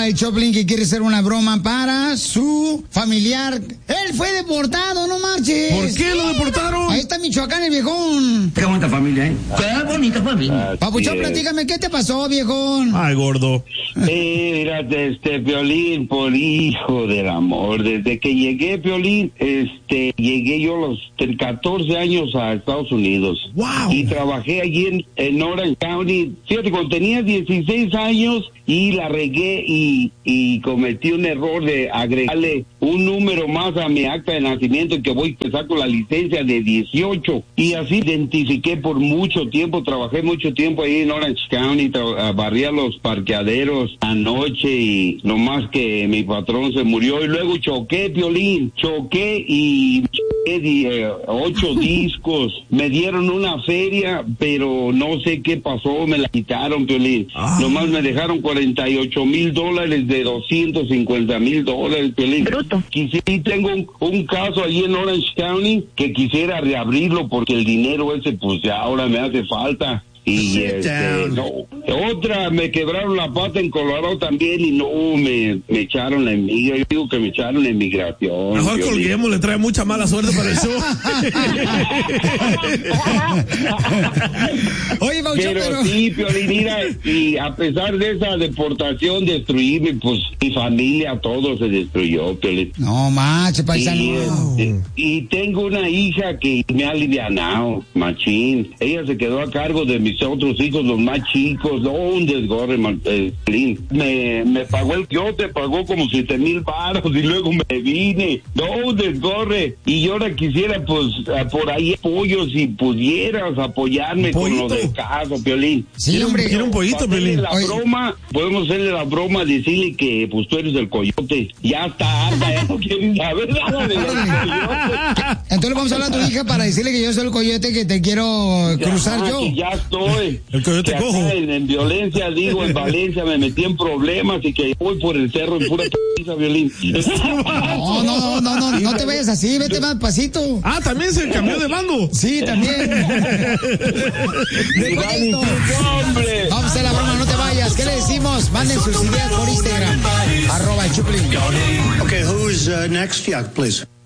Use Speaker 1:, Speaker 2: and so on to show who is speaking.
Speaker 1: el Choplin que quiere hacer una broma para su familiar. Él fue deportado, no marches.
Speaker 2: ¿Por qué lo deportaron?
Speaker 1: Ahí está Michoacán, el viejón.
Speaker 3: Qué bonita familia, ¿eh? Qué bonita familia.
Speaker 1: Papuchón, platícame, ¿qué te pasó, viejón?
Speaker 2: Ay, gordo.
Speaker 4: Mira, Piolín, por hijo del amor, desde que llegué, Piolín, llegué yo a los 14 años a Estados Unidos.
Speaker 2: Wow.
Speaker 4: Y trabajé allí en Orange County. Fíjate, cuando tenía 16 años y la regué y cometí un error de agregarle un número más a mi acta de nacimiento que voy a empezar con la licencia de 18. Y así identifiqué por mucho tiempo, trabajé mucho tiempo ahí en Orange County, barría los parqueaderos anoche y nomás que mi patrón se murió y luego choqué, Piolín, y 8 discos, me dieron una feria, pero no sé qué pasó, me la quitaron, Piolín. Nomás me dejaron $48,000 de $250,000, Piolín.
Speaker 5: Bruto.
Speaker 4: Y sí, tengo un caso allí en Orange County que quisiera reabrirlo porque el dinero ese pues ya ahora me hace falta. Y otra, me quebraron la pata en Colorado también y no, me echaron la emigración. Yo digo que me echaron la inmigración.
Speaker 2: Mejor colguemos, le trae mucha mala suerte para el show.
Speaker 1: Oye, Bauchón,
Speaker 4: pero sí, Piolín, mira, y a pesar de esa deportación, destruirme, pues mi familia, todo se destruyó, Piolín.
Speaker 1: No, macho, paisano.
Speaker 4: Y tengo una hija que me ha alivianado, machín. Ella se quedó a cargo de mis otros hijos, los más chicos. No, un desgorre, Piolín. Me pagó pagó como 7,000 baros y luego me vine. No, un desgorre. Y yo ahora quisiera, pues, por ahí apoyo, si pudieras apoyarme con lo del caso, Piolín.
Speaker 1: Sí, hombre.
Speaker 2: Quiero un pollito, Piolín.
Speaker 4: Podemos hacerle la broma, decirle que, pues, tú eres el coyote. Ya está, ya no quieren saber nada de los coyotes.
Speaker 1: Entonces vamos a hablar a tu hija para decirle que yo soy el coyote que te quiero cruzar yo.
Speaker 4: Que ya estoy.
Speaker 2: El coyote
Speaker 4: que
Speaker 2: cojo.
Speaker 4: En violencia, en Valencia me metí en problemas y que voy por el cerro en pura p***, Violín.
Speaker 1: No te vayas así, vete más pasito.
Speaker 2: Ah, también se cambió de bando.
Speaker 1: Sí, también.
Speaker 4: ¡Hombre!
Speaker 1: Vamos a hacer la broma, no te vayas. ¿Qué le decimos? Manden sus ideas por Instagram. @el Choplin.
Speaker 6: Okay, who's next? Yeah, please.